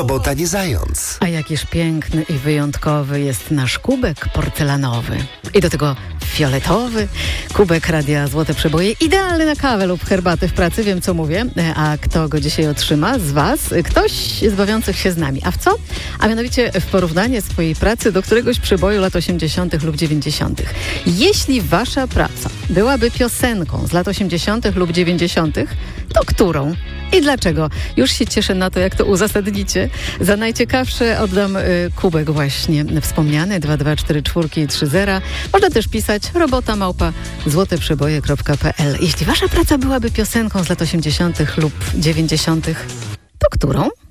sobota nie zając. A jakiż piękny i wyjątkowy jest nasz kubek porcelanowy. I do tego fioletowy kubek Radia Złote Przeboje. Idealny na kawę lub herbatę w pracy, wiem co mówię. A kto go dzisiaj otrzyma z Was? Ktoś z bawiących się z nami. A w co? A mianowicie w porównanie swojej pracy do któregoś przeboju lat 80. lub 90. Jeśli Wasza praca byłaby piosenką z lat 80. lub 90., to którą? I dlaczego? Już się cieszę na to, jak to uzasadnicie. Za najciekawsze oddam kubek właśnie wspomniany 224430. Można też pisać robota@złoteprzeboje.pl. Jeśli Wasza praca byłaby piosenką z lat 80. lub 90., to którą?